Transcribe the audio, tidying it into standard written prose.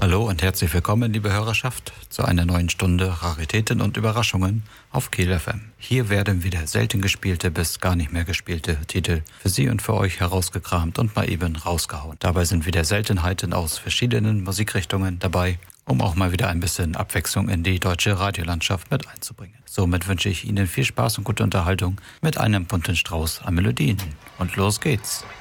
Hallo und herzlich willkommen, liebe Hörerschaft, zu einer neuen Stunde Raritäten und Überraschungen auf Kiel FM. Hier werden wieder selten gespielte bis gar nicht mehr gespielte Titel für Sie und für euch herausgekramt und mal eben rausgehauen. Dabei sind wieder Seltenheiten aus verschiedenen Musikrichtungen dabei, um auch mal wieder ein bisschen Abwechslung in die deutsche Radiolandschaft mit einzubringen. Somit wünsche ich Ihnen viel Spaß und gute Unterhaltung mit einem bunten Strauß an Melodien. Und los geht's!